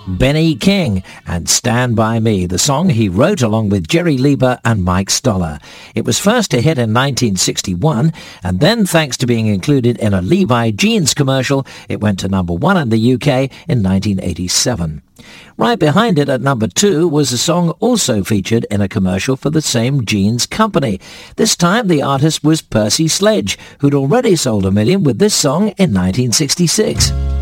Benny King and Stand By Me, the song he wrote along with Jerry Leiber and Mike Stoller. It was first a hit in 1961, and then, thanks to being included in a Levi Jeans commercial, it went to number 1 in the UK in 1987. Right behind it at number 2 was a song also featured in a commercial for the same jeans company. This time the artist was Percy Sledge, who'd already sold 1 million with this song in 1966.